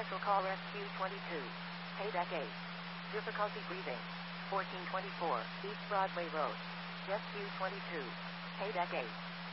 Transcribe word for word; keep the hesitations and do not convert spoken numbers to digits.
Special call S Q twenty-two. Payback eight. Difficulty breathing. fourteen twenty-four, East Broadway Road. S Q twenty-two. Payback eight.